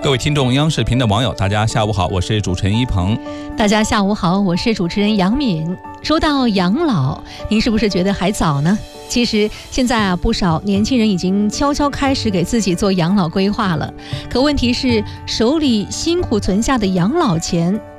各位听众，央视频的网友，大家下午好，我是主持人一鹏。 大家下午好，我是主持人杨敏。说到养老，您是不是觉得还早呢？其实现在不少年轻人已经悄悄开始给自己做养老规划了。可问题是，手里辛苦存下的养老钱